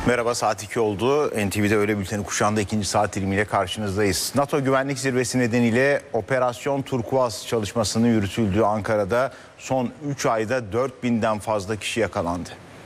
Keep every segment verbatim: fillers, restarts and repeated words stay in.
Merhaba, saat iki oldu. N T V'de öğle bülteni kuşağında ikinci saat dilimiyle karşınızdayız. NATO güvenlik zirvesi nedeniyle Operasyon Turkuaz çalışmasının yürütüldüğü Ankara'da son üç ayda dört binden fazla kişi yakalandı.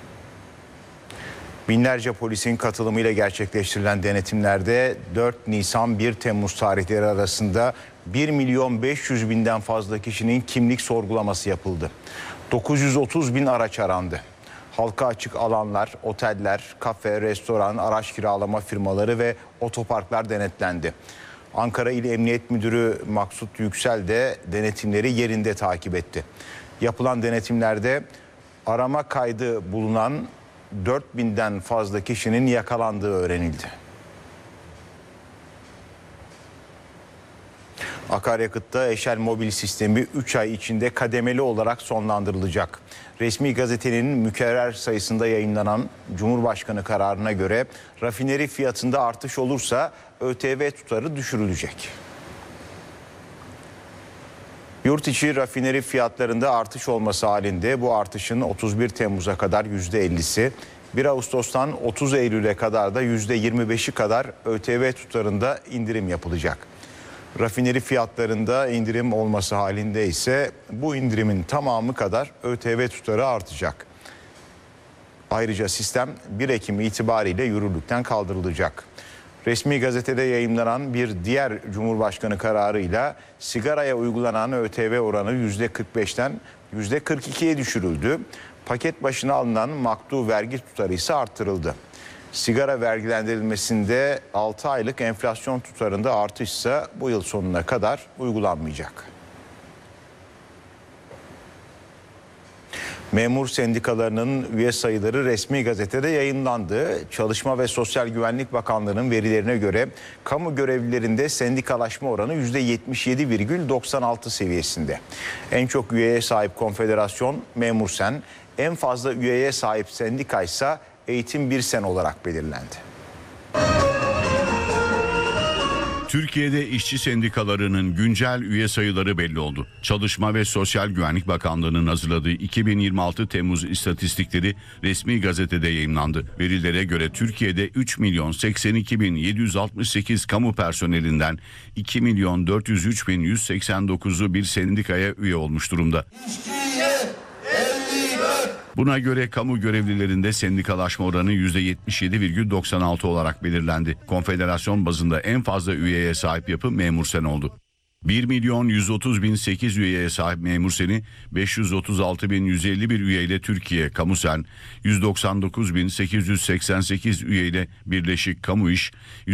Binlerce polisin katılımıyla gerçekleştirilen denetimlerde dört Nisan bir Temmuz tarihleri arasında bir milyon beş yüz binden fazla kişinin kimlik sorgulaması yapıldı. dokuz yüz otuz bin araç arandı. Halka açık alanlar, oteller, kafe, restoran, araç kiralama firmaları ve otoparklar denetlendi. Ankara İl Emniyet Müdürü Maksut Yüksel de denetimleri yerinde takip etti. Yapılan denetimlerde arama kaydı bulunan dört binden fazla kişinin yakalandığı öğrenildi. Akaryakıtta Eşel Mobil sistemi üç ay içinde kademeli olarak sonlandırılacak. Resmi gazetenin mükerrer sayısında yayınlanan Cumhurbaşkanı kararına göre rafineri fiyatında artış olursa ÖTV tutarı düşürülecek. Yurt içi rafineri fiyatlarında artış olması halinde bu artışın otuz bir Temmuz'a kadar yüzde ellisi, bir Ağustos'tan otuz Eylül'e kadar da yüzde yirmi beşi kadar ÖTV tutarında indirim yapılacak. Rafineri fiyatlarında indirim olması halinde ise bu indirimin tamamı kadar ÖTV tutarı artacak. Ayrıca sistem bir Ekim itibariyle yürürlükten kaldırılacak. Resmi gazetede yayımlanan bir diğer Cumhurbaşkanı kararıyla sigaraya uygulanan ÖTV oranı yüzde kırk beşten yüzde kırk ikiye düşürüldü. Paket başına alınan maktu vergi tutarı ise arttırıldı. Sigara vergilendirilmesinde altı aylık enflasyon tutarında artışsa bu yıl sonuna kadar uygulanmayacak. Memur sendikalarının üye sayıları resmi gazetede yayınlandı. Çalışma ve Sosyal Güvenlik Bakanlığı'nın verilerine göre kamu görevlilerinde sendikalaşma oranı yüzde yetmiş yedi virgül doksan altı seviyesinde. En çok üyeye sahip konfederasyon Memursen, en fazla üyeye sahip sendika ise Eğitim Birsen olarak belirlendi. Türkiye'de işçi sendikalarının güncel üye sayıları belli oldu. Çalışma ve Sosyal Güvenlik Bakanlığı'nın hazırladığı iki bin yirmi altı Temmuz istatistikleri resmi gazetede yayımlandı. Verilere göre Türkiye'de üç milyon seksen iki bin yedi yüz altmış sekiz kamu personelinden iki milyon dört yüz üç bin yüz seksen dokuzu bir sendikaya üye olmuş durumda. Buna göre kamu görevlilerinde sendikalaşma oranı yüzde yetmiş yedi virgül doksan altı olarak belirlendi. Konfederasyon bazında en fazla üyeye sahip yapı Memursen oldu. bir milyon yüz otuz bin sekiz üyeye sahip Memursen'i beş yüz otuz altı bin yüz elli bir üyeyle Türkiye Kamusen, yüz doksan dokuz bin sekiz yüz seksen sekiz üyeyle Birleşik Kamu İş,